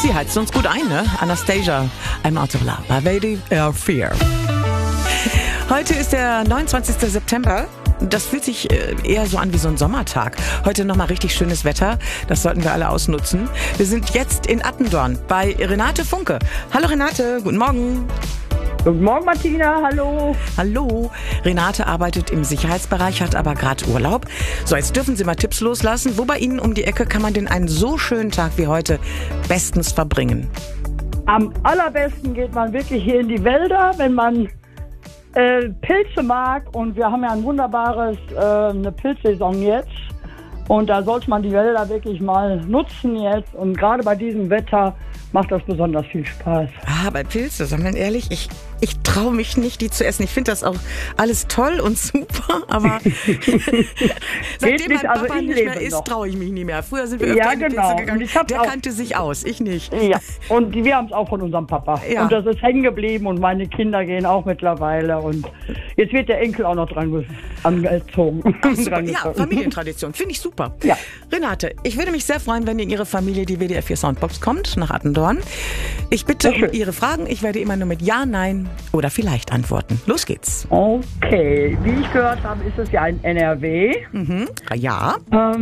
Sie heizt uns gut ein, ne? Anastasia, I'm out of love by WDR 4. Heute ist der 29. September. Das fühlt sich eher so an wie so ein Sommertag. Heute nochmal richtig schönes Wetter. Das sollten wir alle ausnutzen. Wir sind jetzt in Attendorn bei Renate Funke. Hallo Renate, guten Morgen. Guten Morgen, Martina, hallo. Hallo. Renate arbeitet im Sicherheitsbereich, hat aber gerade Urlaub. So, jetzt dürfen Sie mal Tipps loslassen. Wo bei Ihnen um die Ecke kann man denn einen so schönen Tag wie heute bestens verbringen? Am allerbesten geht man wirklich hier in die Wälder, wenn man Pilze mag. Und wir haben ja eine Pilzsaison jetzt. Und da sollte man die Wälder wirklich mal nutzen jetzt. Und gerade bei diesem Wetter macht das besonders viel Spaß. Bei Pilze, sondern ehrlich, ich traue mich nicht, die zu essen. Ich finde das auch alles toll und super, aber seitdem mein Papa nicht mehr isst, traue ich mich nicht mehr. Früher sind wir öfter in die Pilze gegangen. Der kannte sich aus, ich nicht. Ja, und wir haben es auch von unserem Papa. Ja. Und das ist hängen geblieben und meine Kinder gehen auch mittlerweile. Und jetzt wird der Enkel auch noch dran angezogen. Ja, Familientradition, finde ich super. Ja. Renate, ich würde mich sehr freuen, wenn in Ihre Familie die WDR 4 Soundbox kommt, nach Attendorn. Ich bitte um Ihre Fragen. Ich werde immer nur mit Ja, Nein oder vielleicht antworten. Los geht's. Okay, wie ich gehört habe, ist es ja ein NRW. Mhm. Ja.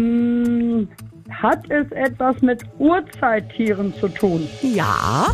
Hat es etwas mit Urzeittieren zu tun? Ja.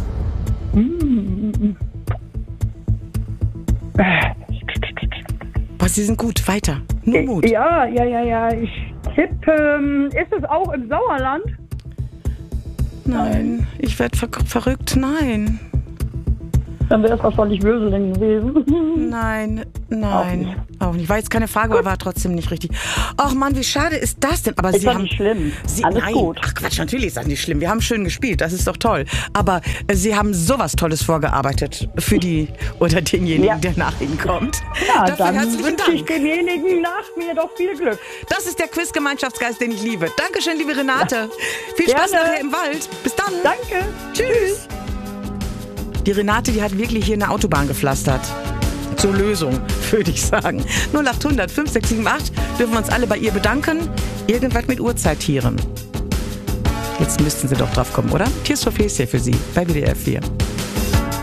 Boah, Sie sind gut. Weiter. Nur Mut. Ja. Ich tippe, ist es auch im Sauerland? Nein. Ich werde verrückt. Nein. Dann wäre es wahrscheinlich Würseling gewesen. Nein. Auch nicht. War jetzt keine Frage, aber war trotzdem nicht richtig. Ach Mann, wie schade ist das denn? Aber ist doch nicht schlimm. Alles gut. Ach Quatsch, natürlich ist das nicht schlimm. Wir haben schön gespielt, das ist doch toll. Aber Sie haben sowas Tolles vorgearbeitet für die oder denjenigen, der nach Ihnen kommt. Ja, dafür dann herzlichen wünsche ich Dank. demjenigen nach mir doch viel Glück. Das ist der Quiz-Gemeinschaftsgeist, den ich liebe. Dankeschön, liebe Renate. Viel Spaß Gerne. nachher im Wald. Bis dann. Danke. Tschüss. Die Renate, die hat wirklich hier eine Autobahn gepflastert. Zur Lösung, würde ich sagen. 0800 5678 dürfen wir uns alle bei ihr bedanken. Irgendwas mit Urzeittieren. Jetzt müssten Sie doch drauf kommen, oder? Tears for Fears hier für Sie bei WDR 4.